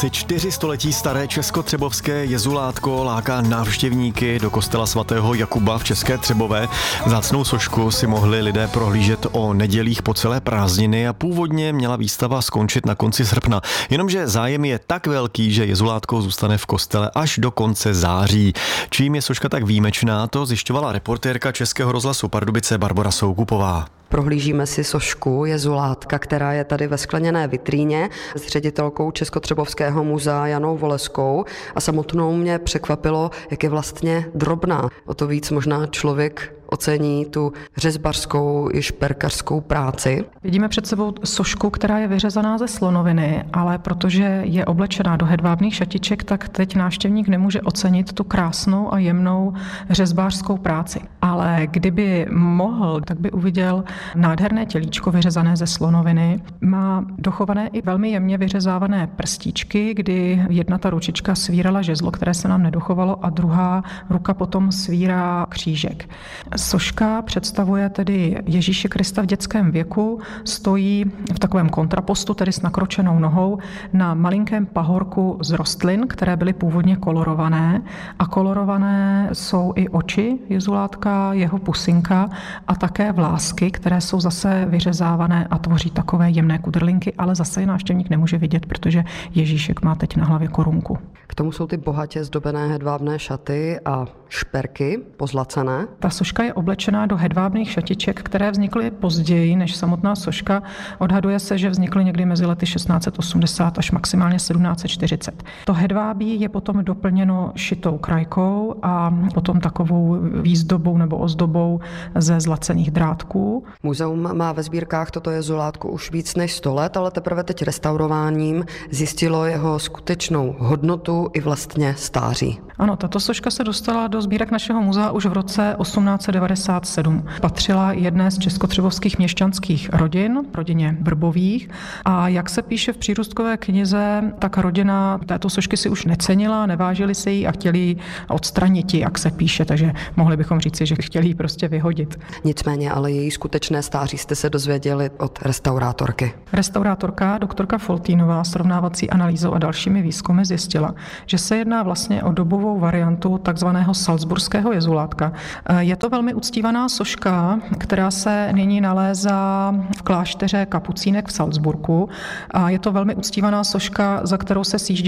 Asi 4 století staré českotřebovské jezulátko láká návštěvníky do kostela svatého Jakuba v České Třebové. Vzácnou sošku si mohli lidé prohlížet o nedělích po celé prázdniny a původně měla výstava skončit na konci srpna. Jenomže zájem je tak velký, že jezulátko zůstane v kostele až do konce září. Čím je soška tak výjimečná, to zjišťovala reportérka Českého rozhlasu Pardubice Barbora Soukupová. Prohlížíme si sošku jezulátka, která je tady ve skleněné vitríně s ředitelkou Českotřebovského muzea Janou Voleskou a samotnou mě překvapilo, jak je vlastně drobná. O to víc možná člověk ocení tu řezbařskou i šperkařskou práci. Vidíme před sebou sošku, která je vyřezaná ze slonoviny, ale protože je oblečená do hedvábných šatiček, tak teď návštěvník nemůže ocenit tu krásnou a jemnou řezbářskou práci. Ale kdyby mohl, tak by uviděl nádherné tělíčko vyřezané ze slonoviny. Má dochované i velmi jemně vyřezávané prstíčky, kdy jedna ta ručička svírala žezlo, které se nám nedochovalo, a druhá ruka potom svírá křížek. Soška představuje tedy Ježíše Krista v dětském věku, stojí v takovém kontrapostu, tedy s nakročenou nohou, na malinkém pahorku z rostlin, které byly původně kolorované, a kolorované jsou i oči jezulátka, jeho pusinka a také vlásky, které jsou zase vyřezávané a tvoří takové jemné kudrlinky, ale zase je návštěvník nemůže vidět, protože Ježíšek má teď na hlavě korunku. K tomu jsou ty bohatě zdobené hedvábné šaty a šperky pozlacené. Ta soška je oblečená do hedvábných šatiček, které vznikly později než samotná soška. Odhaduje se, že vznikly někdy mezi lety 1680 až maximálně 1740. To hedvábí je potom doplněno šitou krajkou a potom takovou výzdobou nebo ozdobou ze zlacených drátků. Muzeum má ve sbírkách toto jezulátko už víc než 100 let, ale teprve teď restaurováním zjistilo jeho skutečnou hodnotu i vlastně stáří. Ano, tato soška se dostala do sbírek našeho muzea už v roce 1897. Patřila jedné z českotřebovských měšťanských rodin, rodině Vrbových, a jak se píše v přírůstkové knize, tak rodina této sošky si už necenila, nevážili se jí a chtěli ji odstranit, jak se píše, takže mohli bychom říci, že chtěli ji prostě vyhodit. Nicméně ale její skutečné stáří jste se dozvěděli od restaurátorky. Restaurátorka doktorka Foltínová srovnávací analýzou a dalšími výzkumy zjistila, že se jedná vlastně o dobovou variantu takzvaného salzburského jezulátka. Je to velmi uctívaná soška, která se nyní nalézá v klášteře kapucínek v Salzburgu, a je to velmi uctívaná soška, za kterou se sjíždí